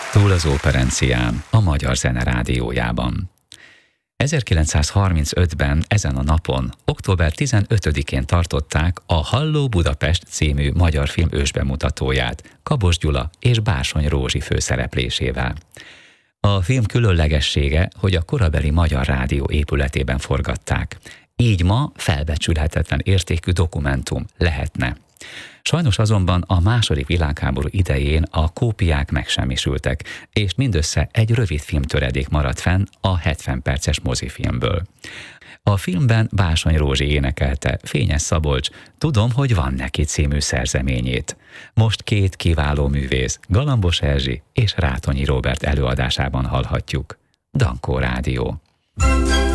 Túl az operencián, a Magyar Zene Rádiójában. 1935-ben ezen a napon, október 15-én tartották a Halló Budapest című magyar film ősbemutatóját Kabos Gyula és Bársony Rózsi főszereplésével. A film különlegessége, hogy a korabeli Magyar Rádió épületében forgatták. Így ma felbecsülhetetlen értékű dokumentum lehetne. Sajnos azonban a II. Világháború idején a kópiák megsemmisültek, és mindössze egy rövid filmtöredék maradt fenn a 70 perces mozifilmből. A filmben Bársony Rózsi énekelte Fényes Szabolcs Tudom, hogy van neki című szerzeményét. Most két kiváló művész, Galambos Erzsi és Rátonyi Róbert előadásában hallhatjuk. Dankó Rádió.